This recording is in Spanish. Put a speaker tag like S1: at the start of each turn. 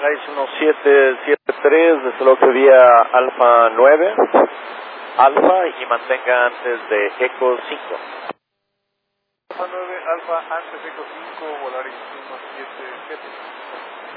S1: Shanghai 1773, desde luego que vía Alfa 9, Alfa y mantenga antes de Eco 5.
S2: Alfa 9, Alfa antes Eco 5, volar en 177.